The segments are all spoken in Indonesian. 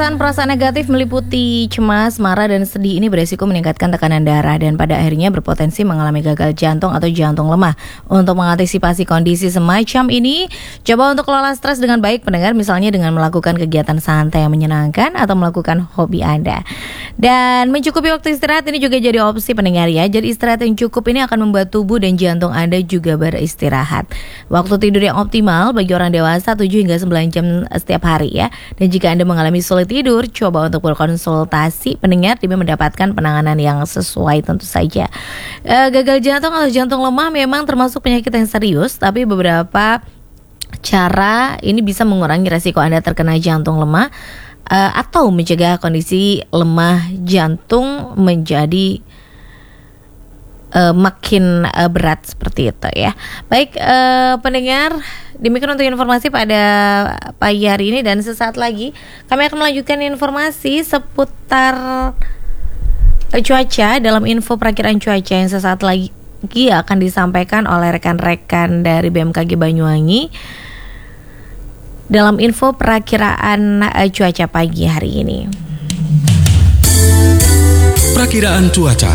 Perasaan negatif meliputi cemas, marah, dan sedih ini beresiko meningkatkan tekanan darah dan pada akhirnya berpotensi mengalami gagal jantung atau jantung lemah. Untuk mengantisipasi kondisi semacam ini, coba untuk kelola stres dengan baik pendengar, misalnya dengan melakukan kegiatan santai yang menyenangkan atau melakukan hobi Anda. Dan mencukupi waktu istirahat ini juga jadi opsi pendengar ya. Jadi istirahat yang cukup ini akan membuat tubuh dan jantung Anda juga beristirahat. Waktu tidur yang optimal bagi orang dewasa 7 hingga 9 jam setiap hari ya. Dan jika Anda mengalami sulit tidur, coba untuk berkonsultasi pendengar demi mendapatkan penanganan yang sesuai tentu saja. Gagal jantung atau jantung lemah memang termasuk penyakit yang serius, tapi beberapa cara ini bisa mengurangi resiko Anda terkena jantung lemah atau mencegah kondisi lemah jantung menjadi makin berat seperti itu ya. Baik pendengar, demikian untuk informasi pada pagi hari ini, dan sesaat lagi kami akan melanjutkan informasi seputar cuaca dalam info perakiraan cuaca yang sesaat lagi akan disampaikan oleh rekan-rekan dari BMKG Banyuwangi dalam info perakiraan cuaca pagi hari ini. Perakiraan cuaca.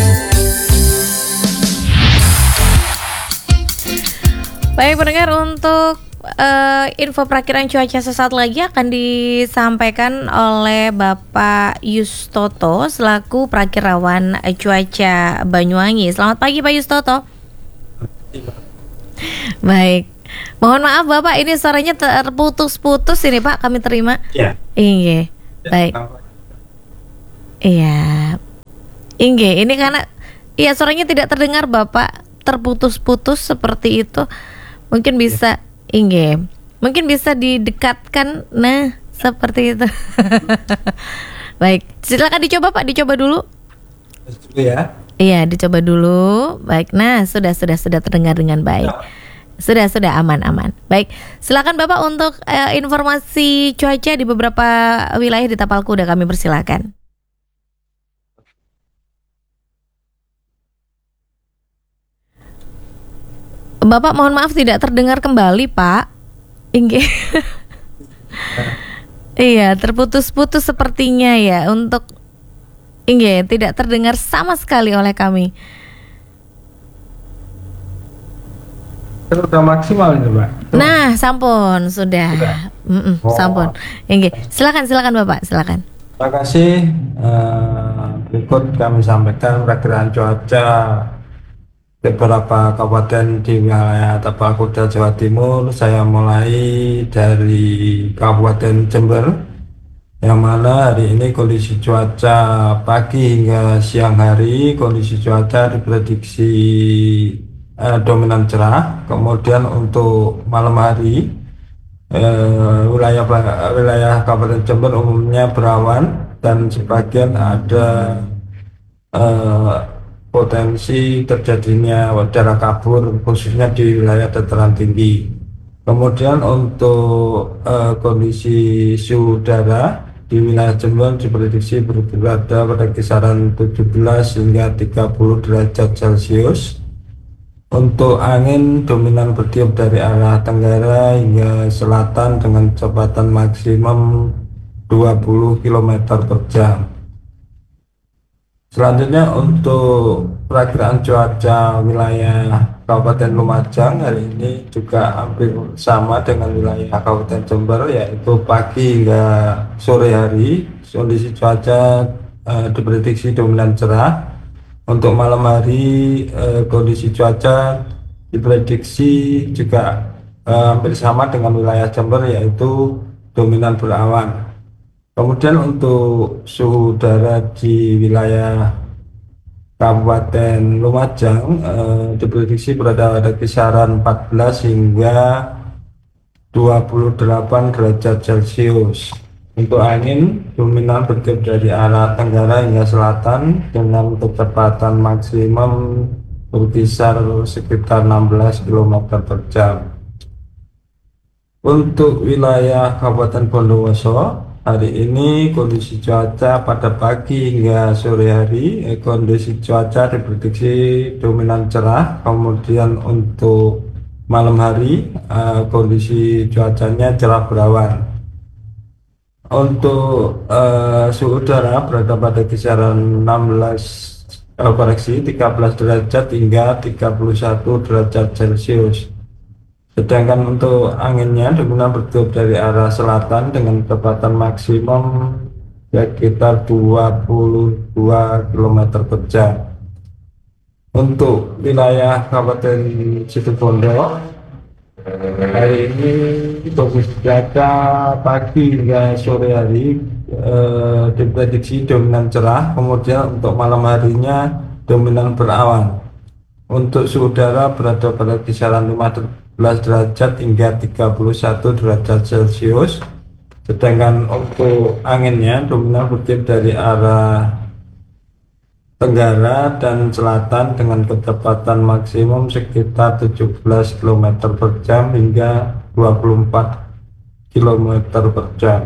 Baik pendengar, untuk info perakiraan cuaca sesaat lagi akan disampaikan oleh Bapak Yustoto selaku perakirawan cuaca Banyuwangi. Selamat pagi Pak Yustoto. Baik, mohon maaf Bapak, ini suaranya terputus-putus ini Pak, kami terima. Ya. Iya, baik. Iya, ini karena suaranya tidak terdengar Bapak, terputus-putus seperti itu. Mungkin bisa, mungkin bisa didekatkan, nah seperti itu. Baik, silakan dicoba Pak, dicoba dulu. Ya. Iya, dicoba dulu. Baik, nah sudah terdengar dengan baik. Sudah aman. Baik, silakan Bapak untuk informasi cuaca di beberapa wilayah di Tapal Kuda, kami persilakan. Bapak mohon maaf tidak terdengar kembali Pak. Iya, terputus-putus sepertinya ya. Untuk tidak terdengar sama sekali oleh kami. Sudah maksimal ini Pak. Nah, sampun sudah. Sampun. Silakan Bapak, silakan. Terima kasih. Berikut kami sampaikan perakiraan cuaca beberapa kabupaten di wilayah Tapal Kuda, Jawa Timur. Saya mulai dari Kabupaten Jember, yang mana hari ini kondisi cuaca pagi hingga siang hari, kondisi cuaca diprediksi dominan cerah. Kemudian untuk malam hari, wilayah Kabupaten Jember umumnya berawan dan sebagian ada potensi terjadinya udara kabur khususnya di wilayah dataran tinggi. Kemudian untuk kondisi suhu udara di wilayah Jember diprediksi berada pada kisaran 17 hingga 30 derajat Celcius. Untuk angin dominan bertiup dari arah tenggara hingga selatan dengan kecepatan maksimum 20 km per jam. Selanjutnya untuk perakiraan cuaca wilayah Kabupaten Lumajang hari ini juga hampir sama dengan wilayah Kabupaten Jember, yaitu pagi hingga sore hari kondisi cuaca diprediksi dominan cerah. Untuk malam hari kondisi cuaca diprediksi juga hampir sama dengan wilayah Jember, yaitu dominan berawan. Kemudian untuk suhu udara di wilayah Kabupaten Lumajang diprediksi berada pada kisaran 14 hingga 28 derajat Celcius. Untuk angin dominan bertiup dari arah tenggara hingga selatan dengan kecepatan maksimum berkisar sekitar 16 km per jam. Untuk wilayah Kabupaten Bondowoso, hari ini kondisi cuaca pada pagi hingga sore hari, kondisi cuaca diprediksi dominan cerah. Kemudian untuk malam hari kondisi cuacanya cerah berawan. Untuk suhu udara berada pada kisaran 13 derajat hingga 31 derajat Celcius. Sedangkan untuk anginnya dominan bertiup dari arah selatan dengan kecepatan maksimum sekitar 22 km per jam. Untuk wilayah Kabupaten Situbondo, hari ini kondisi cuaca pagi hingga sore hari diprediksi dominan cerah, kemudian untuk malam harinya dominan berawan. Untuk suhu udara berada pada kisaran 15 derajat hingga 31 derajat Celcius. Sedangkan untuk anginnya dominan bertiup dari arah tenggara dan selatan dengan kecepatan maksimum sekitar 17 km per jam hingga 24 km per jam.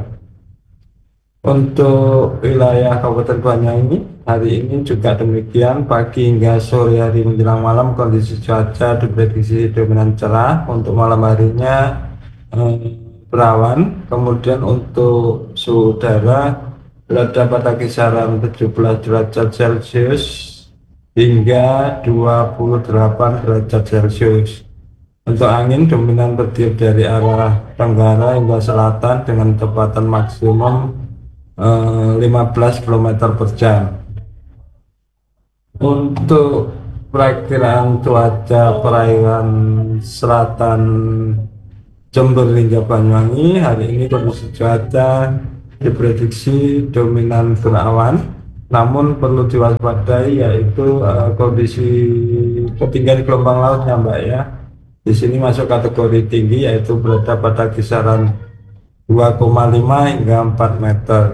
Untuk wilayah Kabupaten Banyuwangi hari ini juga demikian, pagi hingga sore hari menjelang malam kondisi cuaca diprediksi dominan cerah, untuk malam harinya berawan. Kemudian untuk suhu udara berada pada kisaran 17 derajat Celcius hingga 28 derajat Celcius. Untuk angin dominan bertiup dari arah tenggara hingga selatan dengan kecepatan maksimum 15 km per jam. Untuk perakiraan cuaca perairan selatan Jember hingga Banyuwangi, hari ini kondisi cuaca diprediksi dominan berawan, namun perlu diwaspadai yaitu kondisi ketinggian gelombang lautnya, Mbak ya. Di sini masuk kategori tinggi, yaitu berada pada kisaran 2,5 hingga 4 meter.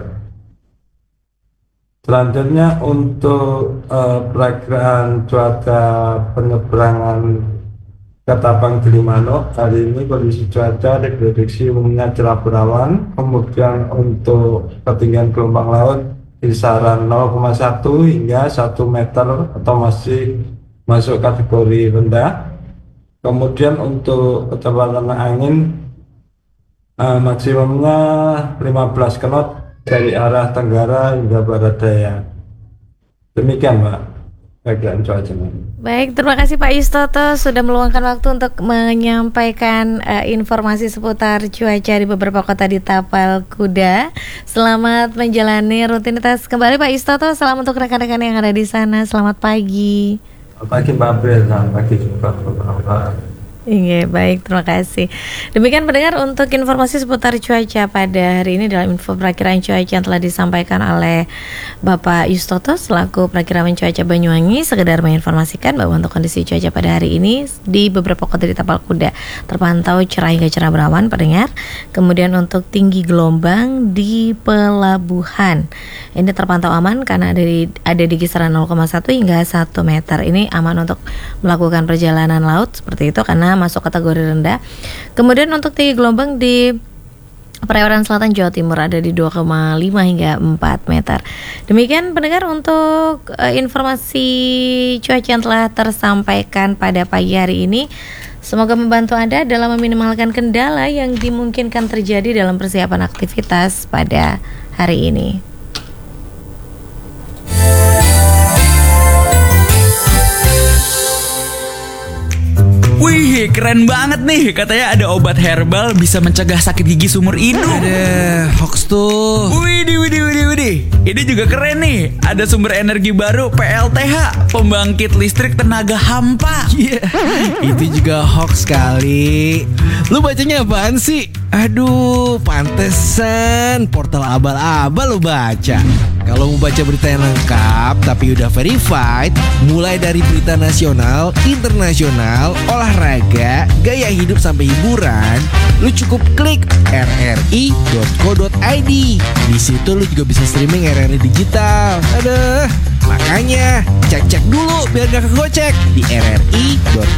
Selanjutnya untuk perakiraan cuaca penyeberangan Ketapang Gilimanuk, hari ini kondisi cuaca diprediksi umumnya cerah berawan, kemudian untuk ketinggian gelombang laut kisaran 0,1 hingga 1 meter atau masih masuk kategori rendah. Kemudian untuk kecepatan angin maksimumnya 15 knot dari arah tenggara hingga barat daya. Demikian, Mbak, bagian cuaca. Baik, terima kasih Pak Yustoto sudah meluangkan waktu untuk menyampaikan informasi seputar cuaca di beberapa kota di Tapal Kuda. Selamat menjalani rutinitas kembali Pak Yustoto. Salam untuk rekan-rekan yang ada di sana. Selamat pagi. Selamat pagi Mbak April, selamat pagi juga Bapak. Iya, baik, terima kasih. Demikian pendengar untuk informasi seputar cuaca pada hari ini dalam info perakiraan cuaca yang telah disampaikan oleh Bapak Yustoto selaku perakiraan cuaca Banyuwangi. Sekedar menginformasikan bahwa untuk kondisi cuaca pada hari ini di beberapa kota di Tapal Kuda terpantau cerah hingga cerah berawan, pendengar. Kemudian untuk tinggi gelombang di pelabuhan ini terpantau aman karena ada di kisaran 0,1 hingga 1 meter. Ini aman untuk melakukan perjalanan laut seperti itu karena masuk kategori rendah. Kemudian untuk tinggi gelombang di perairan selatan Jawa Timur ada di 2,5 hingga 4 meter. Demikian pendengar untuk informasi cuaca yang telah tersampaikan pada pagi hari ini. Semoga membantu Anda dalam meminimalkan kendala yang dimungkinkan terjadi dalam persiapan aktivitas pada hari ini. Wih, keren banget nih. Katanya ada obat herbal bisa mencegah sakit gigi seumur hidup. Ada hoax tuh. Widih. Ini juga keren nih. Ada sumber energi baru PLTH, pembangkit listrik tenaga hampa. Iya, itu juga hoax kali. Lu bacanya apaan sih? Aduh, pantesan portal abal-abal lu baca. Kalau mau baca berita yang lengkap tapi udah verified, mulai dari berita nasional, internasional, olahraga, gaya hidup sampai hiburan, lu cukup klik rri.co.id. Di situ lu juga bisa streaming RRI digital. Aduh, makanya cek dulu biar gak kegocek di rri.co.id.